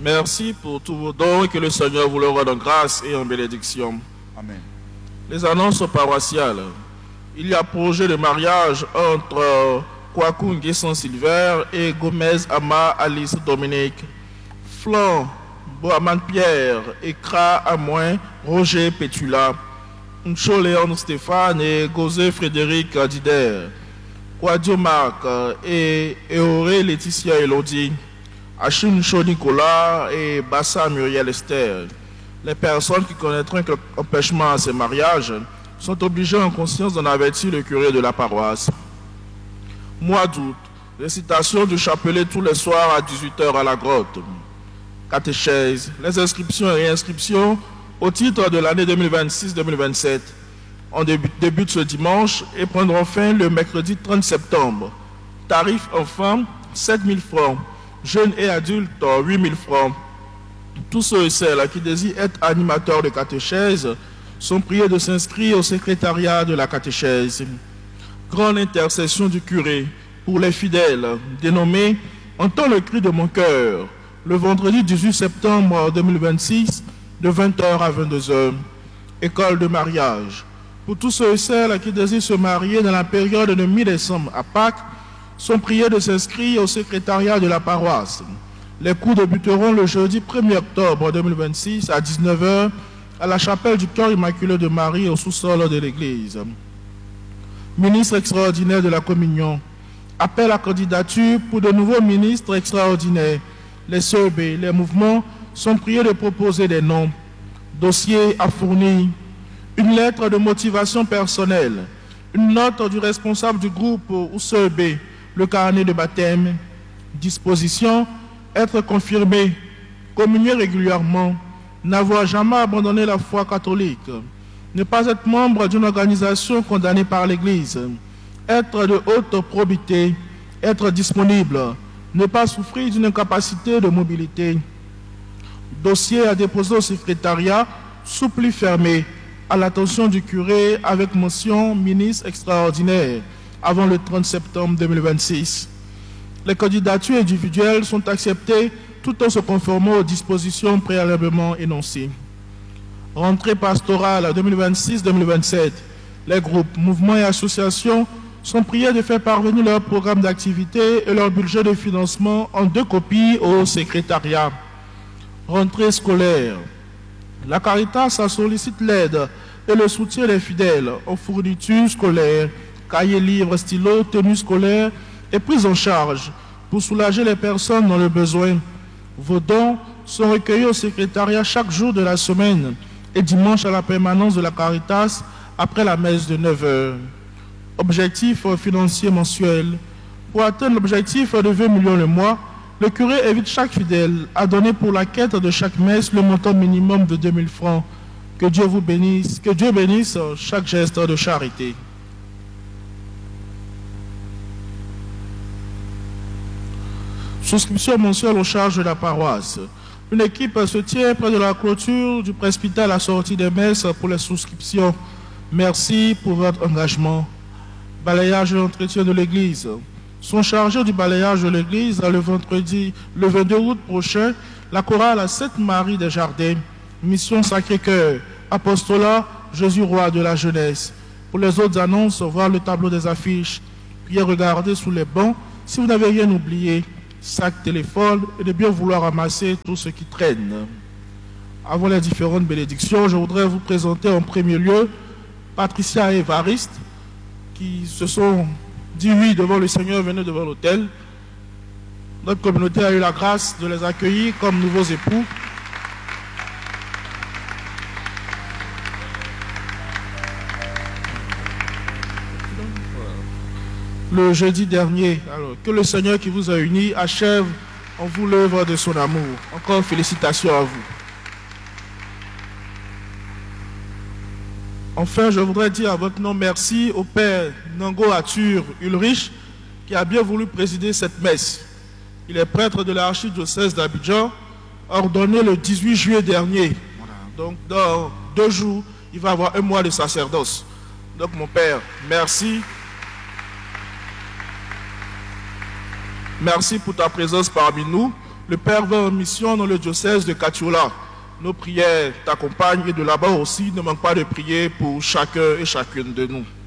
Merci pour tous vos dons et que le Seigneur vous le rende en grâce et en bénédiction. Amen. Les annonces paroissiales. Il y a projet de mariage entre Kwakung Saint-Sylvain et Gomez Ama Alice Dominique. Flan Boaman Pierre et Kra Amoin Roger Pétula. Ncho Léon Stéphane et Gozé Frédéric Dider. Quadio Marc et Eoré Laetitia Elodie. Achille Ncho Nicolas et Bassa Muriel Esther. Les personnes qui connaîtront un empêchement à ces mariages sont obligées en conscience d'en avertir le curé de la paroisse. Mois d'août, récitation du chapelet tous les soirs à 18h à la grotte. Catéchèse, les inscriptions et réinscriptions au titre de l'année 2026-2027 on débute ce dimanche et prendront fin le mercredi 30 septembre. Tarif enfants, 7 000 francs. Jeunes et adultes, 8 000 francs. Tous ceux et celles qui désirent être animateurs de catéchèse sont priés de s'inscrire au secrétariat de la catéchèse. Grande intercession du curé pour les fidèles, dénommé « Entends le cri de mon cœur » le vendredi 18 septembre 2026 de 20h à 22h. École de mariage. Pour tous ceux et celles qui désirent se marier dans la période de mi-décembre à Pâques, sont priés de s'inscrire au secrétariat de la paroisse. Les cours débuteront le jeudi 1er octobre 2026 à 19h à la chapelle du Cœur Immaculé de Marie au sous-sol de l'église. Ministre extraordinaire de la communion. Appel à candidature pour de nouveaux ministres extraordinaires. Les CEB, les mouvements sont priés de proposer des noms. Dossier à fournir. Une lettre de motivation personnelle. Une note du responsable du groupe ou CEB. Le carnet de baptême. Disposition, être confirmé, communier régulièrement, n'avoir jamais abandonné la foi catholique, ne pas être membre d'une organisation condamnée par l'Église, être de haute probité, être disponible, ne pas souffrir d'une incapacité de mobilité. Dossier à déposer au secrétariat, soupli fermé, à l'attention du curé avec mention ministre extraordinaire avant le 30 septembre 2026. Les candidatures individuelles sont acceptées tout en se conformant aux dispositions préalablement énoncées. Rentrée pastorale 2026-2027. Les groupes, mouvements et associations sont priés de faire parvenir leur programme d'activité et leur budget de financement en 2 copies au secrétariat. Rentrée scolaire. La Caritas sollicite l'aide et le soutien des fidèles en fournitures scolaires, cahiers, livres, stylos, tenues scolaires et prise en charge pour soulager les personnes dans le besoin. Vos dons sont recueillis au secrétariat chaque jour de la semaine et dimanche à la permanence de la Caritas après la messe de 9h. Objectif financier mensuel. Pour atteindre l'objectif de 20 millions le mois, le curé invite chaque fidèle à donner pour la quête de chaque messe le montant minimum de 2 000 francs. Que Dieu vous bénisse, que Dieu bénisse chaque geste de charité. Souscription mensuelle aux charges de la paroisse. Une équipe se tient près de la clôture du presbytère à la sortie des messes pour les souscriptions. Merci pour votre engagement. Balayage et entretien de l'église. Sont chargés du balayage de l'église le vendredi, le 22 août prochain, la chorale à Sainte-Marie des Jardins. Mission Sacré-Cœur. Apostolat Jésus roi de la jeunesse. Pour les autres annonces, voir le tableau des affiches. Puis regardez sous les bancs si vous n'avez rien oublié. Sac, téléphone, et de bien vouloir ramasser tout ce qui traîne. Avant les différentes bénédictions, je voudrais vous présenter en premier lieu Patricia et Évariste, qui se sont dit oui devant le Seigneur, venus devant l'autel. Notre communauté a eu la grâce de les accueillir comme nouveaux époux. Le jeudi dernier. Alors, que le Seigneur qui vous a unis achève en vous l'œuvre de son amour. Encore félicitations à vous. Enfin, je voudrais dire à votre nom merci au Père Nango Arthur Ulrich qui a bien voulu présider cette messe. Il est prêtre de l'archidiocèse d'Abidjan, ordonné le 18 juillet dernier. Donc, dans 2 jours, il va avoir 1 mois de sacerdoce. Donc, mon Père, merci. Merci pour ta présence parmi nous. Le Père va en mission dans le diocèse de Katiola. Nos prières t'accompagnent et de là-bas aussi, ne manque pas de prier pour chacun et chacune de nous.